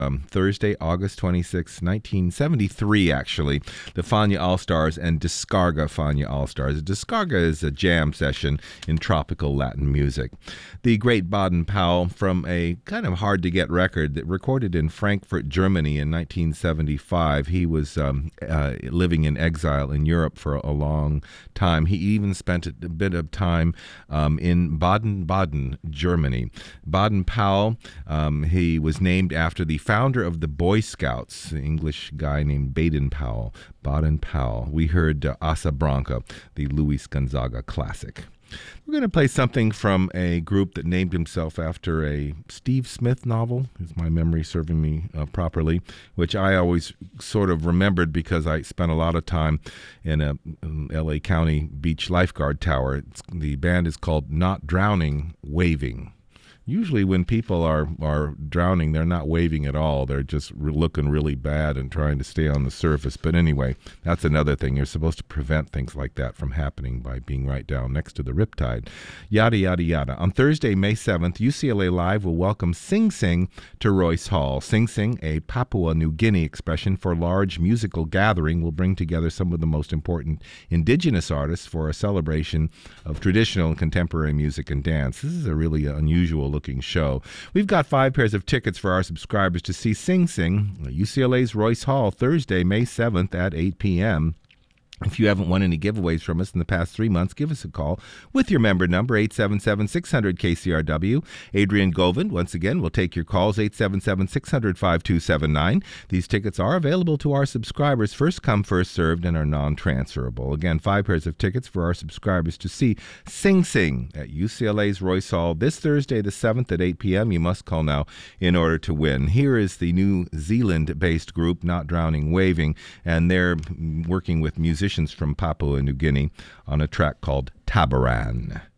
Thursday, August 26, 1973, actually, the Fania All-Stars and Descarga Fania All-Stars. Descarga is a jam session in tropical Latin music. The great Baden Powell, from a kind of hard-to-get record that recorded in Frankfurt, Germany in 1975. He was living in exile in Europe for a long time. He even spent a bit of time in Baden-Baden, Germany. Baden Powell, he was named after the founder of the Boy Scouts, an English guy named Baden Powell. Baden Powell. We heard Asa Branca, the Luis Gonzaga classic. We're going to play something from a group that named himself after a Steve Smith novel, is my memory serving me properly, which I always sort of remembered because I spent a lot of time in a L.A. County beach lifeguard tower. The band is called Not Drowning, Waving. Usually when people are drowning, they're not waving at all. They're just looking really bad and trying to stay on the surface. But anyway, that's another thing. You're supposed to prevent things like that from happening by being right down next to the riptide. Yada, yada, yada. On Thursday, May 7th, UCLA Live will welcome Sing Sing to Royce Hall. Sing Sing, a Papua New Guinea expression for large musical gathering, will bring together some of the most important indigenous artists for a celebration of traditional and contemporary music and dance. This is a really unusual looking show. We've got 5 pairs of tickets for our subscribers to see Sing Sing at UCLA's Royce Hall Thursday, May 7th at 8 p.m. If you haven't won any giveaways from us in the past 3 months, give us a call with your member number, 877-600-KCRW. Adrian Govind, once again, will take your calls, 877-600-5279. These tickets are available to our subscribers, first come, first served, and are non-transferable. Again, 5 pairs of tickets for our subscribers to see Sing Sing at UCLA's Royce Hall this Thursday, the 7th at 8 p.m. You must call now in order to win. Here is the New Zealand-based group, Not Drowning, Waving, and they're working with musicians from Papua New Guinea on a track called Tabaran.